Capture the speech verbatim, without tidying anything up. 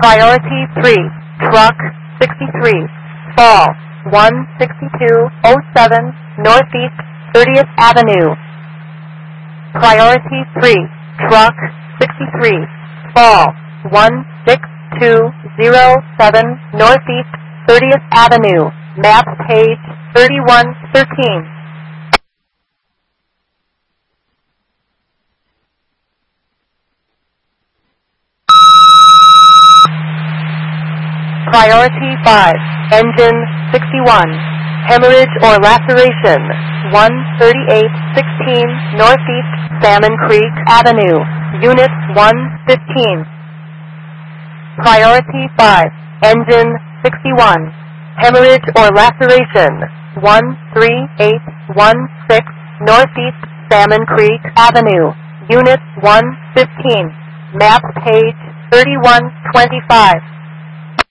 Priority three, truck sixty-three, fall one sixty-two oh seven Northeast thirtieth Avenue. Priority three, truck sixty-three, fall one six two oh seven Northeast thirtieth Avenue, map page thirty-one thirteen. Priority five, engine sixty-one, hemorrhage or laceration, one thirty-eight sixteen Northeast Salmon Creek Avenue, Unit one fifteen. Priority five, engine sixty-one, hemorrhage or laceration, one three eight one six Northeast Salmon Creek Avenue, Unit one fifteen, map page thirty-one twenty-five.